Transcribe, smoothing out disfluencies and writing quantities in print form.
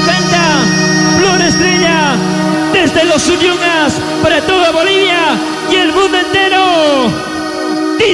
canta Flor Estrella desde los Uyungas para toda Bolivia y el mundo entero.